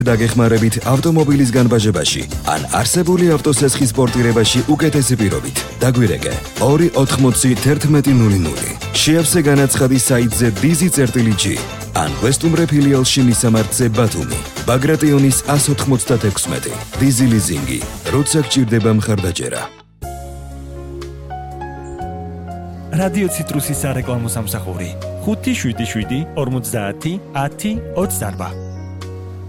დაგეხმარებით ავტომობილის განბაჟებაში ან არსებული ავტოსესხის პორტირებაში უკეთესი პირობით. დაგვირეკე 2801100. შეავსე განაცხადი საიტზე DIZI-G ან ვესტუმრე ფილიალში მისამართზე ბათუმი. ბაგრატიონის 196. DIZI ლიზინგი. როცა გჭირდება მხარდაჭერა. რადიო ციტრუსის სარეკლამო სამსახური 577 50 10 28.